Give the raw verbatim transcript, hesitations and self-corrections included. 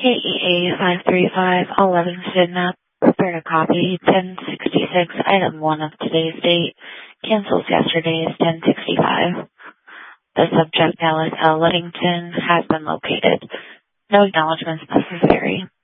K E A five three five eleven Sidnap. Prepare to copy ten sixty-six, item one of today's date. Cancels yesterday's ten sixty-five. The subject, Alice L. Ludington, has been located. No acknowledgments necessary.